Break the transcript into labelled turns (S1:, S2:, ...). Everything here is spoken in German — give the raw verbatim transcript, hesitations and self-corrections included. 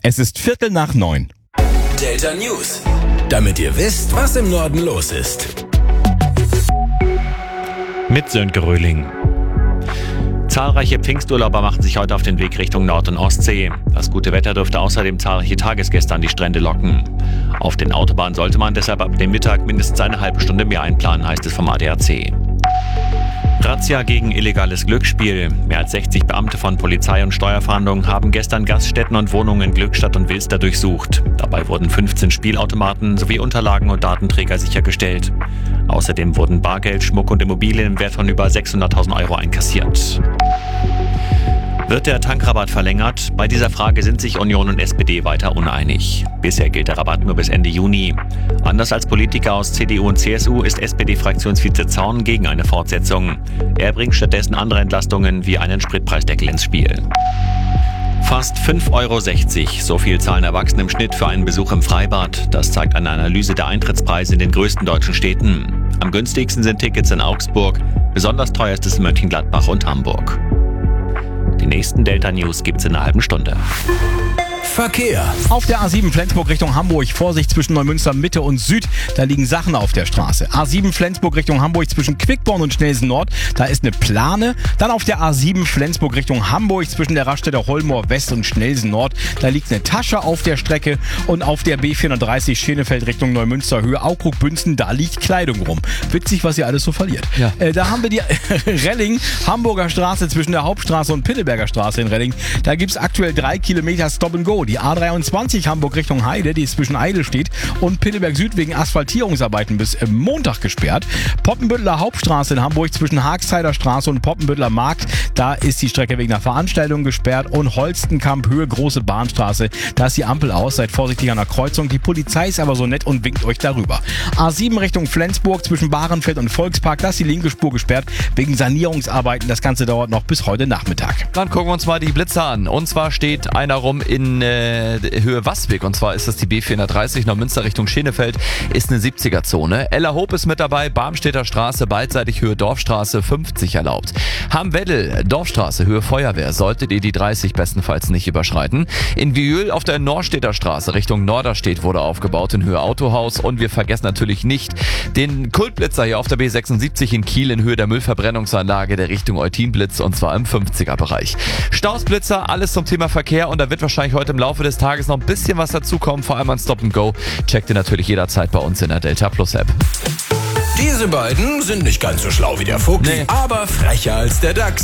S1: Es ist Viertel nach neun.
S2: Delta News. Damit ihr wisst, was im Norden los ist.
S3: Mit Sönke Röhling. Zahlreiche Pfingsturlauber machten sich heute auf den Weg Richtung Nord- und Ostsee. Das gute Wetter dürfte außerdem zahlreiche Tagesgäste an die Strände locken. Auf den Autobahnen sollte man deshalb ab dem Mittag mindestens eine halbe Stunde mehr einplanen, heißt es vom A D A C. Razzia gegen illegales Glücksspiel. Mehr als sechzig Beamte von Polizei und Steuerfahndung haben gestern Gaststätten und Wohnungen in Glückstadt und Wilster durchsucht. Dabei wurden fünfzehn Spielautomaten sowie Unterlagen und Datenträger sichergestellt. Außerdem wurden Bargeld, Schmuck und Immobilien im Wert von über sechshunderttausend Euro einkassiert. Wird der Tankrabatt verlängert? Bei dieser Frage sind sich Union und S P D weiter uneinig. Bisher gilt der Rabatt nur bis Ende Juni. Anders als Politiker aus C D U und C S U ist S P D-Fraktionsvize Zorn gegen eine Fortsetzung. Er bringt stattdessen andere Entlastungen wie einen Spritpreisdeckel ins Spiel. Fast fünf Euro sechzig, so viel zahlen Erwachsene im Schnitt für einen Besuch im Freibad. Das zeigt eine Analyse der Eintrittspreise in den größten deutschen Städten. Am günstigsten sind Tickets in Augsburg, besonders teuer ist es in Mönchengladbach und Hamburg. Die nächsten Delta News gibt's in einer halben Stunde.
S2: Verkehr.
S1: Auf der A sieben Flensburg Richtung Hamburg, Vorsicht zwischen Neumünster Mitte und Süd, da liegen Sachen auf der Straße. A sieben Flensburg Richtung Hamburg zwischen Quickborn und Schnelsen Nord, da ist eine Plane. Dann auf der A sieben Flensburg Richtung Hamburg zwischen der Raststätte Holmoor West und Schnelsen Nord, da liegt eine Tasche auf der Strecke. Und auf der B vierhundertdreißig Schenefeld Richtung Neumünster Höhe Aukrug-Bünzen, da liegt Kleidung rum. Witzig, was ihr alles so verliert.
S4: Ja.
S1: Äh, da haben wir die Relling, Hamburger Straße zwischen der Hauptstraße und Pinneberger Straße in Relling. Da gibt's aktuell drei Kilometer Stop and Go. Die A dreiundzwanzig Hamburg Richtung Heide, die zwischen Eidel steht, und Pinneberg Süd wegen Asphaltierungsarbeiten bis Montag gesperrt. Poppenbütteler Hauptstraße in Hamburg zwischen Haagsheider Straße und Poppenbütteler Markt, da ist die Strecke wegen einer Veranstaltung gesperrt. Und Holstenkamp Höhe Große Bahnstraße, da ist die Ampel aus, seid vorsichtig an der Kreuzung. Die Polizei ist aber so nett und winkt euch darüber. A sieben Richtung Flensburg zwischen Bahrenfeld und Volkspark, da ist die linke Spur gesperrt wegen Sanierungsarbeiten. Das Ganze dauert noch bis heute Nachmittag.
S4: Dann gucken wir uns mal die Blitze an. Und zwar steht einer rum in äh, Höhe Waswig. Und zwar ist das die B vierhundertdreißig Neumünster Richtung Schenefeld. Ist eine siebziger-Zone. Ellerhoop ist mit dabei. Barmstädter Straße, beidseitig Höhe Dorfstraße, fünfzig erlaubt. Hamweddel, Dorfstraße, Höhe Feuerwehr. Solltet ihr die dreißig bestenfalls nicht überschreiten. In Viöl auf der Norstedter Straße Richtung Norderstedt wurde aufgebaut in Höhe Autohaus. Und wir vergessen natürlich nicht den Kultblitzer hier auf der B sechsundsiebzig in Kiel in Höhe der Müllverbrennungsanlage der Richtung Eutinblitz, und zwar im fünfziger-Bereich. Stausblitzer, alles zum Thema Verkehr, und da wird wahrscheinlich heute im Laufe des Tages noch ein bisschen was dazukommen, vor allem an Stop and Go. Checkt ihr natürlich jederzeit bei uns in der Delta Plus App.
S2: Diese beiden sind nicht ganz so schlau wie der Fuchs,
S4: Nee.
S2: aber frecher als der Dachs.